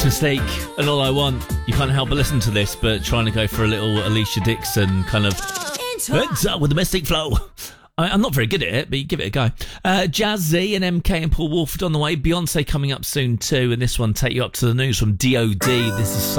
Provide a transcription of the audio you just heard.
Mistake and All I Want. You can't help but listen to this, but trying to go for a little Alicia Dixon kind of with the Mystic flow. I'm not very good at it, but you give it a go. Jazzy and MK and Paul Wolford on the way. Beyonce coming up soon too, and this one take you up to the news from DOD. This is